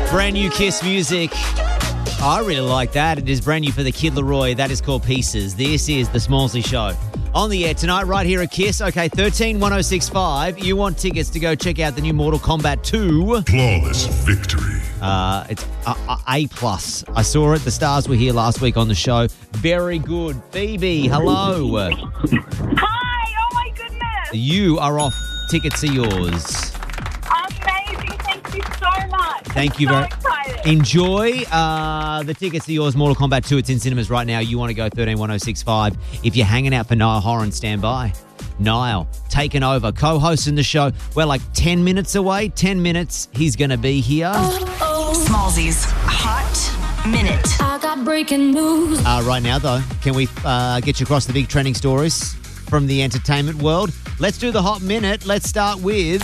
Brand new Kiss music. I really like that. It is brand new for the Kid Laroi. That is called Pieces. This is the Smallsy Show. On the air tonight, right here at Kiss. Okay, 131065. You want tickets to go check out the new Mortal Kombat 2. Flawless victory. It's A+. I saw it. The stars were here last week on the show. Very good. Phoebe, hello. Hi! Oh my goodness! You are off. Tickets are yours. Amazing! Thank you so much. Thank you I'm very so excited. Enjoy. The tickets are yours. Mortal Kombat 2. It's in cinemas right now. You want to go 131065. If you're hanging out for Niall Horan, stand by. Niall, taking over, co-hosting the show. We're like 10 minutes away. 10 minutes. He's going to be here. Smallsy's Hot Minute. I got breaking news. Right now, though, can we get you across the big trending stories from the entertainment world? Let's do the Hot Minute. Let's start with...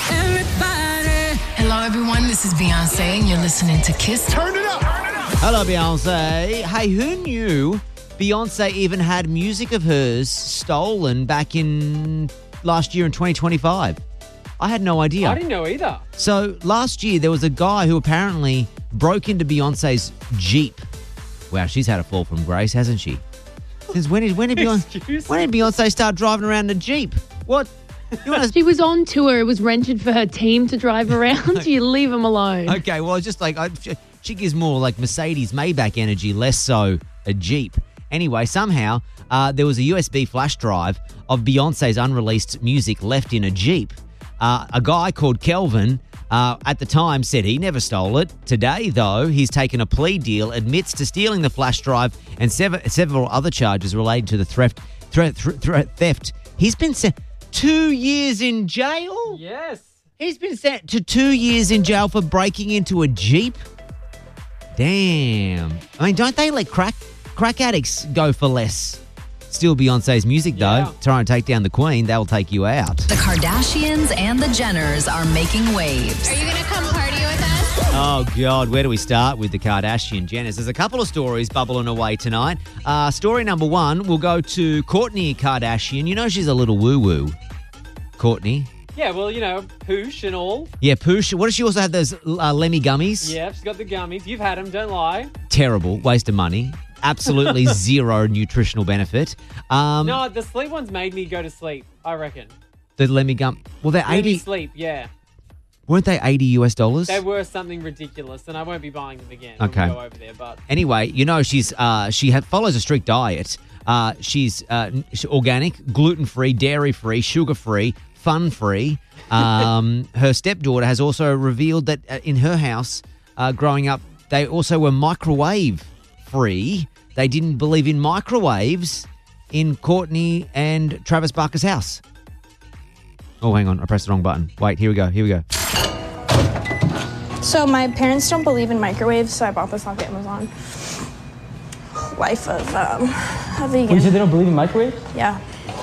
Hello, everyone. This is Beyonce, and you're listening to Kiss. Turn it up. Hello, Beyonce. Hey, who knew Beyonce even had music of hers stolen back in last year in 2025? I had no idea. I didn't know either. So last year, there was a guy who apparently broke into Beyonce's Jeep. Wow, she's had a fall from grace, hasn't she? Since when did Beyonce start driving around in a Jeep? What? You wanna... She was on tour. It was rented for her team to drive around. You leave them alone. Okay, well, it's just like she gives more like Mercedes Maybach energy, less so a Jeep. Anyway, somehow there was a USB flash drive of Beyonce's unreleased music left in a Jeep. A guy called Kelvin at the time said he never stole it. Today, though, he's taken a plea deal, admits to stealing the flash drive and several other charges related to the theft. He's been sent 2 years in jail? Yes. He's been sent to 2 years in jail for breaking into a Jeep? Damn. I mean, don't they let crack addicts go for less? Steal Beyonce's music, though. Yeah. Try and take down the Queen. They'll take you out. The Kardashians and the Jenners are making waves. Are you going to come party with us? Oh, God. Where do we start with the Kardashian Jenners? There's a couple of stories bubbling away tonight. Story number one, we'll go to Kourtney Kardashian. You know she's a little woo-woo. Kourtney. Yeah, well, you know, Poosh and all. Yeah, Poosh. What does she also have, those Lemmy gummies? Yeah, she's got the gummies. You've had them, don't lie. Terrible. Waste of money. Absolutely zero nutritional benefit. No, the sleep ones made me go to sleep, I reckon. The Lemmy gum. Well, they're Made me 80. sleep, yeah. Weren't they $80? They were something ridiculous, and I won't be buying them again. Okay. When we go over there, but Anyway, you know she follows a strict diet. She's organic, gluten-free, dairy-free, sugar-free, fun-free. Her stepdaughter has also revealed that in her house, growing up, they also were microwave-free. They didn't believe in microwaves in Kourtney and Travis Barker's house. Oh, hang on. I pressed the wrong button. Wait, here we go. So my parents don't believe in microwaves, so I bought this off Amazon. Life of a vegan. You said they don't believe in microwaves? Yeah.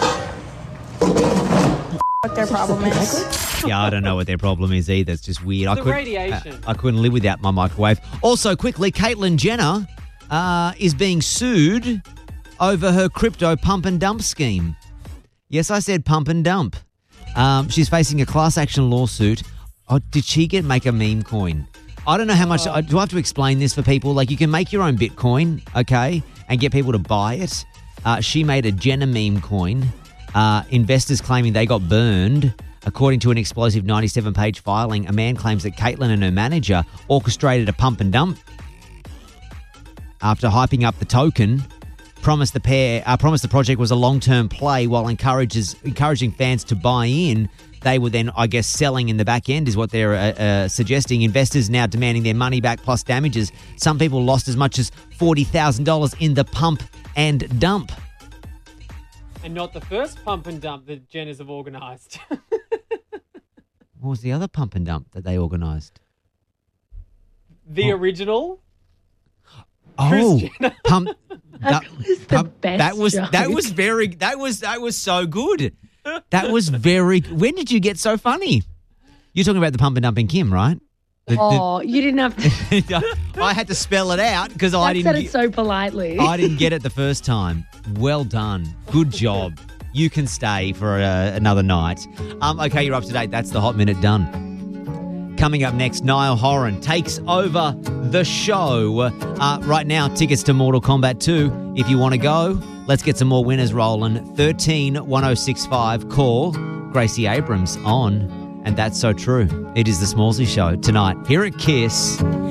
What their problem is. Yeah, I don't know what their problem is either. It's just weird. the radiation. I couldn't live without my microwave. Also, quickly, Caitlyn Jenner is being sued over her crypto pump and dump scheme. Yes, I said pump and dump. She's facing a class action lawsuit. Oh, did she make a meme coin? I don't know how much. Do I have to explain this for people? Like, you can make your own Bitcoin, okay, and get people to buy it. She made a Jenner meme coin. Investors claiming they got burned. According to an explosive 97-page filing, a man claims that Caitlyn and her manager orchestrated a pump and dump. After hyping up the token, promised the project was a long-term play while encouraging fans to buy in. They were then, I guess, selling in the back end is what they're suggesting. Investors now demanding their money back plus damages. Some people lost as much as $40,000 in the pump and dump. And not the first pump and dump that Jenners have organised. What was the other pump and dump that they organised? The original. Oh, Kris Jenner. pump. That was the best joke. That was so good. That was very. When did you get so funny? You're talking about the pump and dump in Kim, right? You didn't have to. I had to spell it out because I said didn't. it so politely. I didn't get it the first time. Well done. Good job. You can stay for another night. Okay, you're up to date. That's the Hot Minute done. Coming up next, Niall Horan takes over the show. Right now, tickets to Mortal Kombat 2. If you want to go, let's get some more winners rolling. 131065. Call Gracie Abrams on. And that's so true. It is the Smallsy Show tonight here at Kiss.